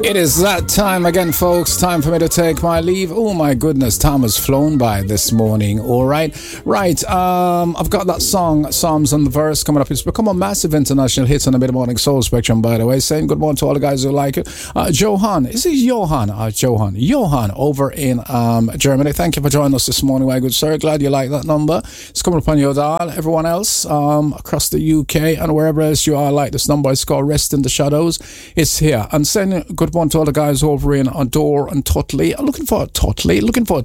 It is that time again, folks. Time for me to take my leave. Oh my goodness, time has flown by this morning. All right. I've got that song, Psalms and the Verse, coming up. It's become a massive international hit on the mid-morning soul spectrum, by the way. Saying good morning to all the guys who like it. Johan, is it Johan? Johan over in Germany. Thank you for joining us this morning, my good sir. Glad you like that number. It's coming up on your dial. Everyone else across the UK and wherever else you are, like this number. It's called Rest in the Shadows. It's here. And sending good one to all the guys over in Adore and Tutley. Looking for a